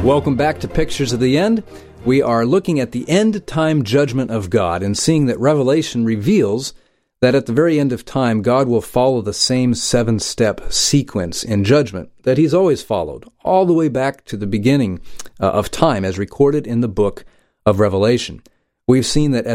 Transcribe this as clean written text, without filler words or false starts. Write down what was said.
Welcome back to Pictures of the End. We are looking at the end-time judgment of God and seeing that Revelation reveals that at the very end of time, God will follow the same 7-step sequence in judgment that He's always followed, all the way back to the beginning of time, as recorded in the book of Revelation. We've seen that